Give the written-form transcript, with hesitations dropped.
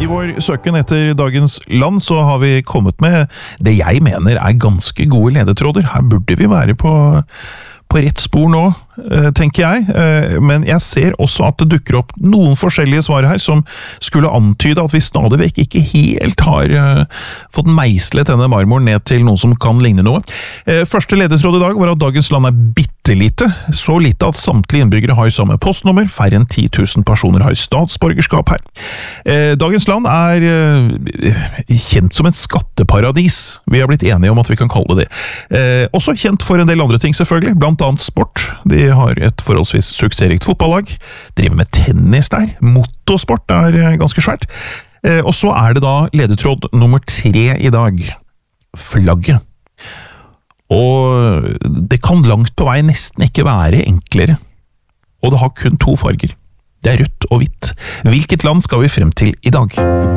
I vår søken etter dagens land så har vi kommet med det jeg mener ganske gode ledetråder. Her burde vi være på rett spor nå, tenker jeg, men jeg ser også at det dukker opp noen forskjellige svar her som skulle antyde at vi stadig vekk ikke helt har fått meislet denne marmoren ned til noe som kan ligne noe. Første ledetråd i dag var at dagens land bittelite, så lite at samtlige innbyggere har samme postnummer, færre enn 10 000 personer har statsborgerskap her. Dagens land kjent som et skatteparadis, vi har blitt enige om at vi kan kalle det. Også kjent for en del andre ting selvfølgelig, blant annet sport. De har et forholdsvis suksessrikt fotballag, driver med tennis der, motorsport ganske svært. Og så det da ledetråd nummer 3 i dag, flagget. Og det kan langt på vei nesten ikke være enklere. Og det har kun 2 farger. Det rødt og hvitt. Hvilket land skal vi frem til i dag?